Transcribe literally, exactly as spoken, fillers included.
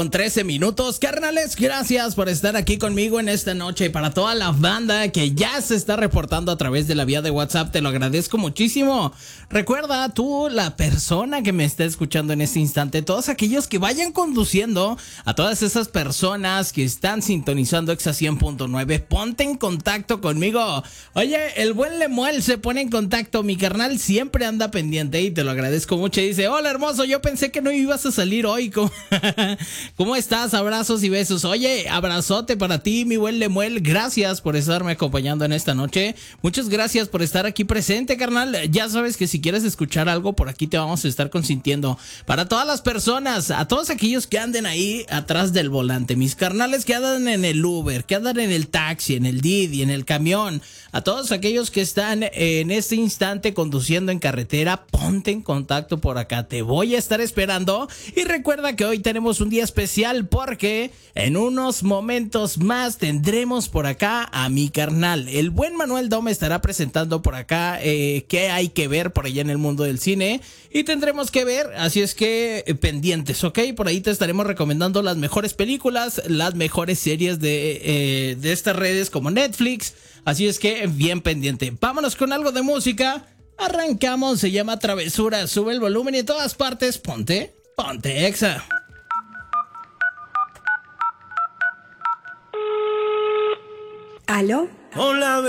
Con trece minutos, carnales, gracias por estar aquí conmigo en esta noche. Y para toda la banda que ya se está reportando a través de la vía de WhatsApp, te lo agradezco muchísimo. Recuerda, tú, la persona que me está escuchando en este instante, todos aquellos que vayan conduciendo, a todas esas personas que están sintonizando Exa cien punto nueve, ponte en contacto conmigo. Oye, el buen Lemuel se pone en contacto, mi carnal siempre anda pendiente y te lo agradezco mucho. Y dice, hola hermoso, yo pensé que no ibas a salir hoy. ¿Cómo, ¿Cómo estás? Abrazos y besos. Oye, abrazote para ti, mi buen Lemuel. Gracias por estarme acompañando en esta noche. Muchas gracias por estar aquí presente, carnal. Ya sabes que si quieres escuchar algo, por aquí te vamos a estar consintiendo. Para todas las personas, a todos aquellos que anden ahí atrás del volante, mis carnales que andan en el Uber, que andan en el taxi, en el Didi, en el camión, a todos aquellos que están en este instante conduciendo en carretera, ponte en contacto por acá. Te voy a estar esperando. Y recuerda que hoy tenemos un día especial porque en unos momentos más tendremos por acá a mi carnal. El buen Manuel Dome estará presentando por acá eh, qué hay que ver por allá en el mundo del cine. Y tendremos que ver, así es que eh, pendientes, ¿ok? Por ahí te estaremos recomendando las mejores películas, las mejores series de, eh, de estas redes como Netflix. Así es que bien pendiente. Vámonos con algo de música. Arrancamos, se llama Travesura. Sube el volumen y en todas partes ponte, ponte Exa. ¿Aló? Hola,